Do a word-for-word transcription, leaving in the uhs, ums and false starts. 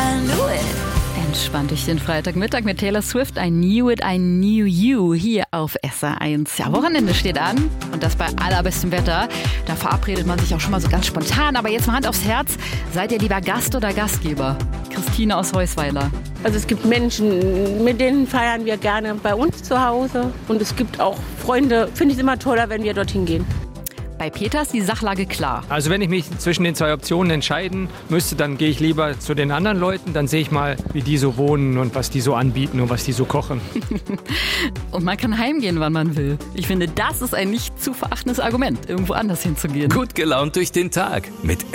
I knew it. Entspannt durch den Freitagmittag mit Taylor Swift. I knew it, I knew you hier auf S R eins. Ja, Wochenende steht an und das bei allerbestem Wetter. Da verabredet man sich auch schon mal so ganz spontan. Aber jetzt mal Hand aufs Herz. Seid ihr lieber Gast oder Gastgeber? Christine aus Heusweiler. Also es gibt Menschen, mit denen feiern wir gerne bei uns zu Hause. Und es gibt auch Freunde, finde ich es immer toller, wenn wir dorthin gehen. Bei Peter ist die Sachlage klar. Also wenn ich mich zwischen den zwei Optionen entscheiden müsste, dann gehe ich lieber zu den anderen Leuten. Dann sehe ich mal, wie die so wohnen und was die so anbieten und was die so kochen. Und man kann heimgehen, wann man will. Ich finde, das ist ein nicht zu verachtendes Argument, irgendwo anders hinzugehen. Gut gelaunt durch den Tag mit